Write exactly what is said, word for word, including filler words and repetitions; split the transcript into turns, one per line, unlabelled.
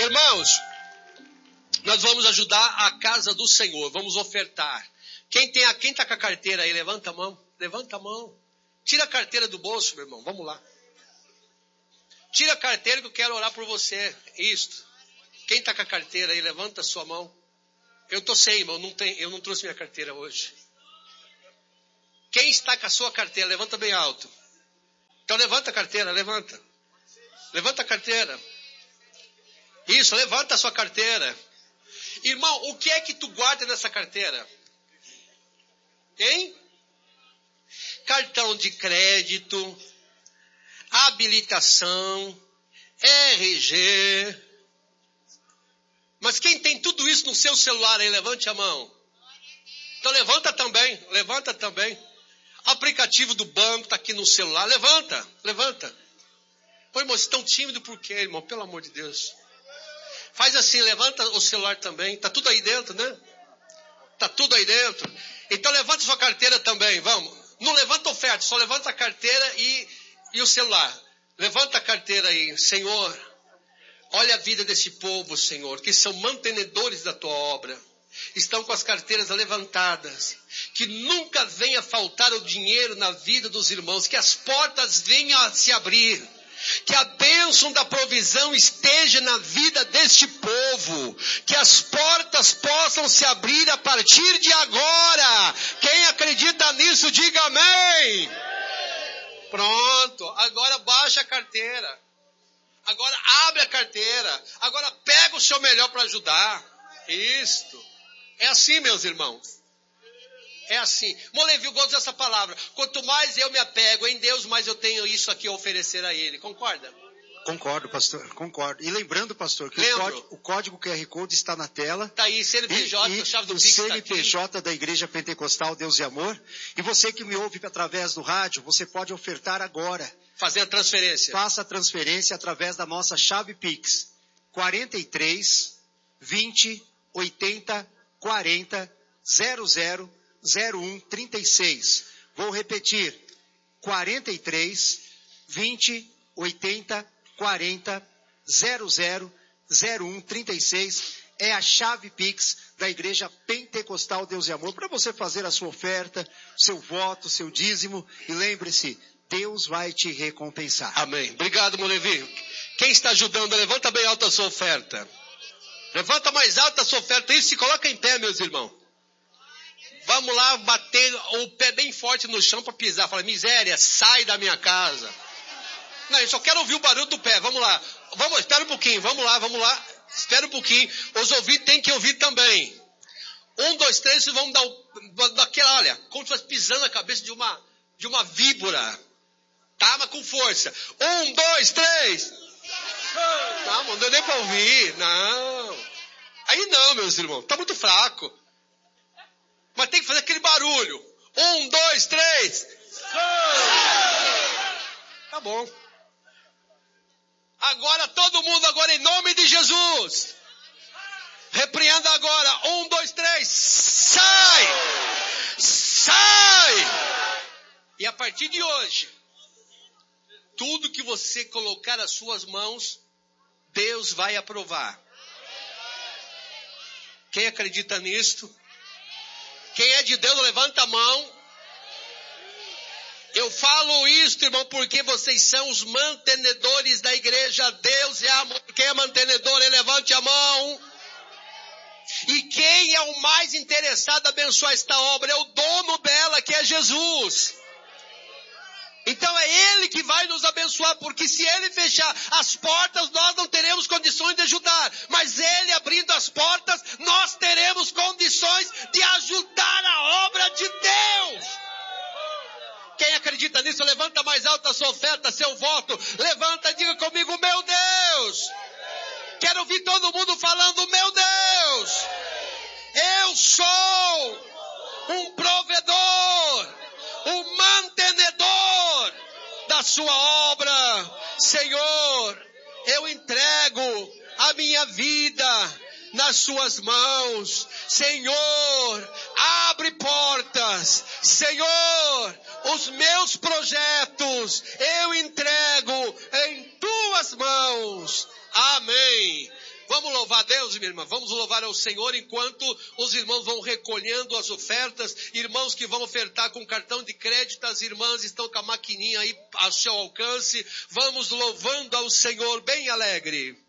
Irmãos, nós vamos ajudar a casa do Senhor, vamos ofertar. Quem tem a, quem está com a carteira aí, levanta a mão, levanta a mão. Tira a carteira do bolso, meu irmão, vamos lá. Tira a carteira que eu quero orar por você. Isto. Quem está com a carteira aí, levanta a sua mão. Eu estou sem, irmão, não tem, eu não trouxe minha carteira hoje. Quem está com a sua carteira, levanta bem alto. Então levanta a carteira, levanta. Levanta a carteira. Isso, levanta a sua carteira. Irmão, o que é que tu guarda nessa carteira? Hein? Cartão de crédito, habilitação, R G. Mas quem tem tudo isso no seu celular aí, levante a mão. Então levanta também, levanta também. Aplicativo do banco está aqui no celular, levanta, levanta. Ô irmão, vocês estão tímidos por quê, irmão? Pelo amor de Deus. Faz assim, levanta o celular também. Está tudo aí dentro, né? Está tudo aí dentro. Então levanta sua carteira também, vamos. Não levanta oferta, só levanta a carteira e, e o celular. Levanta a carteira aí, Senhor. Olha a vida desse povo, Senhor, que são mantenedores da tua obra. Estão com as carteiras levantadas. Que nunca venha faltar o dinheiro na vida dos irmãos. Que as portas venham a se abrir. Que a bênção da provisão esteja na vida deste povo. Que as portas possam se abrir a partir de agora. Quem acredita nisso, diga amém. Pronto, agora baixa a carteira. Agora abre a carteira. Agora pega o seu melhor para ajudar. Isto. É assim, meus irmãos. É assim. Molevi, eu gosto dessa palavra. Quanto mais eu me apego em Deus, mais eu tenho isso aqui a oferecer a Ele. Concorda?
Concordo, pastor. Concordo. E lembrando, pastor, que o código, o código Q R Code está na tela.
Está aí, C N P J,
e, e
chave do
o
Pix
C N P J
tá
da Igreja Pentecostal Deus e Amor. E você que me ouve através do rádio, você pode ofertar agora.
Fazer a transferência.
Faça a transferência através da nossa chave Pix. quarenta e três, vinte, oitenta, quarenta, zero zero, zero um, trinta e seis. Vou repetir. quarenta e três, vinte, oitenta, quarenta, zero zero, zero um, trinta e seis. É a chave Pix da Igreja Pentecostal Deus e Amor. Para você fazer a sua oferta, seu voto, seu dízimo. E lembre-se, Deus vai te recompensar.
Amém. Obrigado, Molevi. Quem está ajudando, levanta bem alta a sua oferta. Levanta mais alta a sua oferta. Isso, se coloca em pé, meus irmãos. Vamos lá bater o pé bem forte no chão para pisar. Fala, miséria, sai da minha casa. Não, eu só quero ouvir o barulho do pé. Vamos lá. Vamos, espera um pouquinho. Vamos lá, vamos lá. Espera um pouquinho. Os ouvidos têm que ouvir também. Um, dois, três, vamos dar o, daquela, olha, como se fosse pisando na cabeça de uma, de uma víbora. Tá, mas com força. Um, dois, três. Não, não deu nem para ouvir. Não. Aí não, meus irmãos. Tá muito fraco. Mas tem que fazer aquele barulho. Um, dois, três. Tá bom. Agora todo mundo, agora em nome de Jesus. Repreenda agora. Um, dois, três. Sai. Sai. E a partir de hoje, tudo que você colocar as suas mãos, Deus vai aprovar. Quem acredita nisto? Quem é de Deus, levanta a mão. Eu falo isto, irmão, porque vocês são os mantenedores da igreja. Deus é amor. Quem é mantenedor, ele levante a mão. E quem é o mais interessado em abençoar esta obra é o dono dela, que é Jesus. Então é Ele que vai nos abençoar, porque se Ele fechar as portas, nós não teremos condições de ajudar. Mas Ele abrindo as portas, nós teremos condições de ajudar a obra de Deus. Quem acredita nisso, levanta mais alto a sua oferta, seu voto. Levanta e diga comigo, meu Deus. Quero ouvir todo mundo falando, meu Deus. Eu sou um provedor, um mantenedor da sua obra. Senhor, eu entrego a minha vida nas suas mãos. Senhor, abre portas. Senhor, os meus projetos eu entrego em tuas mãos. Amém. Vamos Vamos louvar a Deus, minha irmã. Vamos louvar ao Senhor enquanto os irmãos vão recolhendo as ofertas. Irmãos que vão ofertar com cartão de crédito, as irmãs estão com a maquininha aí ao seu alcance. Vamos louvando ao Senhor bem alegre.